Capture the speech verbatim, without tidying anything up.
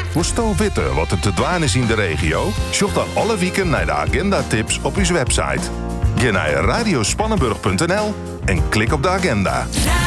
Woest weten wat er te dwaan is in de regio? Zoek dan alle weken naar de agenda-tips op uw website. Ga naar radiospannenburg punt n l en klik op de agenda.